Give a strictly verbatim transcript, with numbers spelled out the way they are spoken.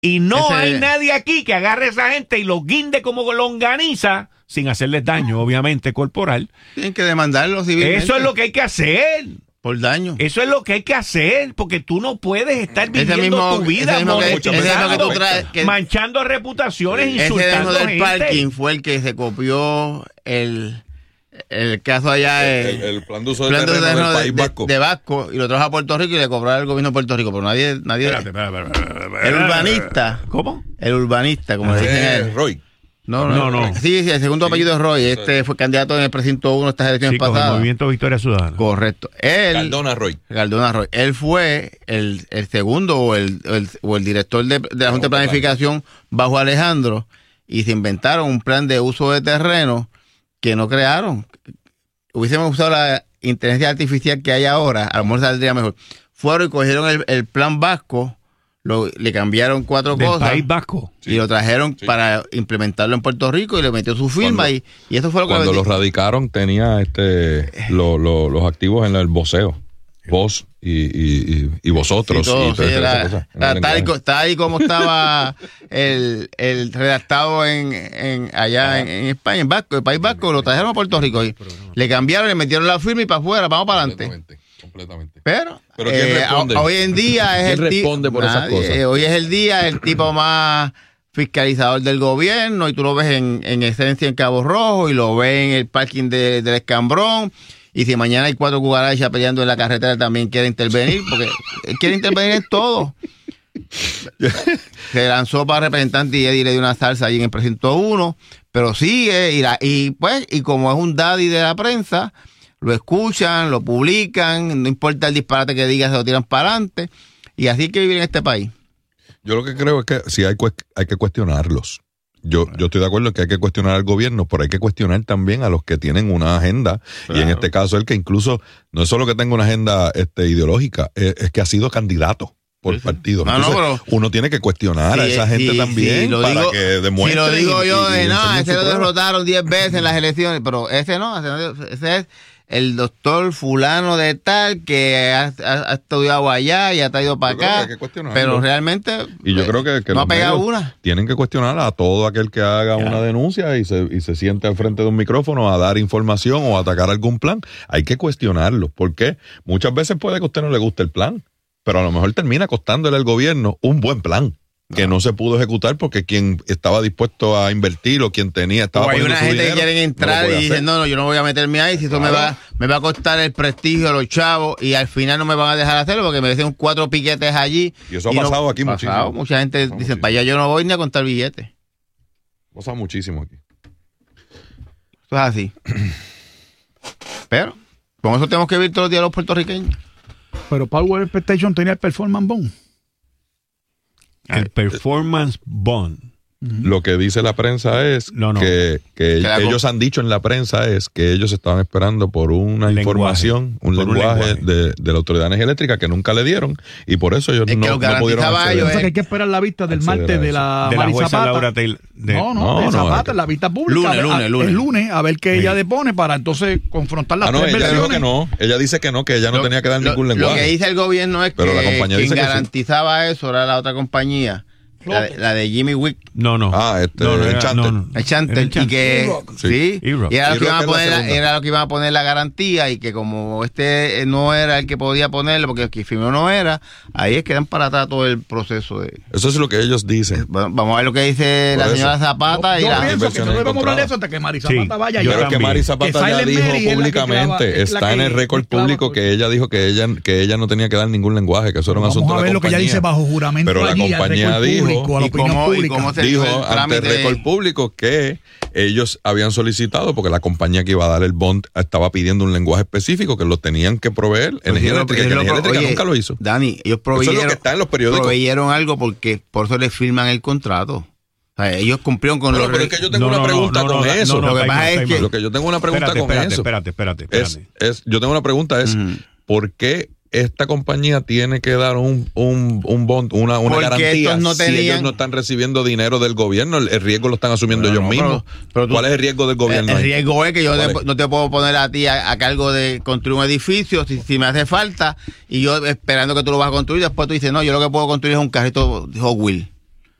Y no Ese... hay nadie aquí que agarre a esa gente y los guinde como longaniza, sin hacerles daño, obviamente, corporal. Tienen que demandarlos civilmente. Eso es lo que hay que hacer. Por daño. Eso es lo que hay que hacer, porque tú no puedes estar viviendo mismo, tu vida ese mismo que, ese mismo que tú traes, que, manchando reputaciones, ese insultando mismo del gente. parking fue el que se copió el, el caso allá, el, el, el plan de uso de terreno del de, País Vasco. De, de Vasco, y lo trajo a Puerto Rico y le cobró al gobierno de Puerto Rico, pero nadie... nadie espérate, espérate, espérate, espérate, el urbanista. ¿Cómo? El urbanista, como le dicen a él. Roy. No, no, no, no. Sí, sí, el segundo sí. apellido es Roy. Este fue candidato en el precinto uno estas elecciones sí, pasadas. Con el Movimiento Victoria Ciudadana. Correcto. Él, Cardona Roy. Cardona Roy. Él fue el, el segundo o el, el, o el director de, de la Junta de Planificación bajo Alejandro, y se inventaron un plan de uso de terreno que no crearon. Hubiésemos usado la inteligencia artificial que hay ahora, a lo mejor saldría mejor. Fueron y cogieron el, el plan vasco, Lo, le cambiaron cuatro del cosas. País Vasco. Y sí, lo trajeron sí. para implementarlo en Puerto Rico y le metió su firma. Cuando, y, y eso fue lo que Cuando lo radicaron, tenía este lo, lo, los activos en el voceo. Vos y, y, y, y vosotros. Sí, todo, y todo sí, era, cosa, era, está, ahí, está ahí como estaba el, el redactado en, en allá en, en España, en Vasco, el País Vasco, lo trajeron a Puerto Rico. Y le cambiaron, le metieron la firma y para afuera, vamos para adelante. Completamente. Pero, ¿Pero quién eh, responde? hoy en día es ¿Quién el responde por nadie, esas cosas? Eh, hoy es el día, el tipo más fiscalizador del gobierno, y tú lo ves en, en esencia en Cabo Rojo, y lo ves en el parking de, del Escambrón, y si mañana hay cuatro cucarachas peleando en la carretera, también quiere intervenir, porque él quiere intervenir en todo. Se lanzó para representante y Eddie le dio una salsa allí en el precinto uno, pero sigue, y, la, y pues, y como es un daddy de la prensa, lo escuchan, lo publican, no importa el disparate que diga, se lo tiran para adelante, y así hay que vivir en este país. Yo lo que creo es que sí hay, hay que cuestionarlos. Yo, yo estoy de acuerdo en que hay que cuestionar al gobierno, pero hay que cuestionar también a los que tienen una agenda, claro. Y en este caso el que incluso no es solo que tenga una agenda este, ideológica, es, es que ha sido candidato por sí, partido. No, Entonces, no, pero, uno tiene que cuestionar sí, a esa gente sí, también sí, para digo, que demuestre. Si lo digo yo, y, de y nada, ese lo prueba. derrotaron diez veces en las elecciones, pero ese no, ese es el doctor fulano de tal que ha, ha, ha estudiado allá y ha traído para acá, pero realmente y yo creo que, que no ha pegado una. Tienen que cuestionar a todo aquel que haga yeah. una denuncia y se, y se siente al frente de un micrófono a dar información o a atacar algún plan. Hay que cuestionarlo, porque muchas veces puede que a usted no le guste el plan, pero a lo mejor termina costándole al gobierno un buen plan que no se pudo ejecutar porque quien estaba dispuesto a invertir o quien tenía estaba o hay poniendo una su gente dinero, que quieren entrar no y dicen no, no, yo no voy a meterme ahí si claro. esto me va, me va a costar el prestigio a los chavos y al final no me van a dejar hacerlo porque me decían cuatro piquetes allí. Y eso ha pasado no, aquí muchísimo. Pasado, mucha gente dice, muchísimo. Para allá yo no voy ni a contar billetes. Pasa muchísimo aquí. Eso es así. Pero con eso tenemos que vivir todos los días los puertorriqueños. Pero Power Expectation tenía el performance bond. El performance bond. Lo que dice la prensa es no, no. que, que ellos han dicho en la prensa es que ellos estaban esperando por una lenguaje, información, un por lenguaje, un lenguaje. De, de la Autoridad de Energía Eléctrica que nunca le dieron y por eso ellos es no, que no pudieron acceder. Ellos, o sea, que hay que esperar la vista del martes de la, de la Mari jueza Zapata. Laura Taylor. De, no, no, no, de Zapata, no, la vista pública. Lunes, a, lunes, a, lunes. El lunes, a ver qué sí. ella depone para entonces confrontar las ah, no, tres ella versiones. Dijo que no. Ella dice que no, que ella no lo, tenía que dar lo, ningún lenguaje. Lo que dice el gobierno es Pero que la compañía quien dice garantizaba que eso era la otra compañía. La, la de Jimmy Wick. No, no. Ah, este, no, no, el Chantel. No, no. El Chantel. Y que, sí. Y era lo que, iban a poner, la, era lo que iban a poner la garantía y que como este no era el que podía ponerlo porque el que firmó no era, ahí es que dan para atrás todo el proceso de... Eso es lo que ellos dicen. Bueno, vamos a ver lo que dice Por la señora eso. Zapata. Yo, y yo la pienso que no debemos hablar de eso hasta que Mari Zapata sí, vaya. Yo creo que Mari Zapata ya dijo públicamente, clava, está en el récord público que ella dijo que ella que ella no tenía que dar ningún lenguaje, que eso era un asunto de la compañía. Vamos a ver lo que ella dice bajo juramento. Pero la compañía dijo... ¿Y cómo se dijo ante el récord público que ellos habían solicitado porque la compañía que iba a dar el bond estaba pidiendo un lenguaje específico que lo tenían que proveer pues energía eléctrica, que lo, energía eléctrica oye, nunca lo hizo. Dani, ellos proveyeron, eso es lo que está en los periódicos. Proveyeron algo porque por eso les firman el contrato. O sea, ellos cumplieron con bueno, los... pero es que yo tengo no, una no, pregunta no, no, con no, eso. No, no, lo que pasa es que... Lo que yo tengo una pregunta espérate, con espérate, eso. Espérate, espérate, espérate. Es, es, yo tengo una pregunta es, uh-huh. ¿por qué esta compañía tiene que dar un, un, un bond, una, una garantía no tenían... si ellos no están recibiendo dinero del gobierno? El, el riesgo lo están asumiendo pero ellos no, mismos. Pero, pero tú, ¿cuál es el riesgo del gobierno? El, el riesgo es que yo te, no te puedo poner a ti a, a cargo de construir un edificio si, si me hace falta y yo esperando que tú lo vas a construir, después tú dices, no, yo lo que puedo construir es un carrito Hot Wheels.